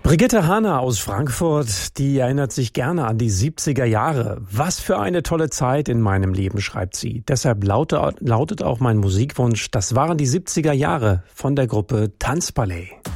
Brigitte Hahner aus Frankfurt, die erinnert sich gerne an die 70er Jahre. Was für eine tolle Zeit in meinem Leben, schreibt sie. Deshalb lautet auch mein Musikwunsch, das waren die 70er Jahre von der Gruppe Tanzballett.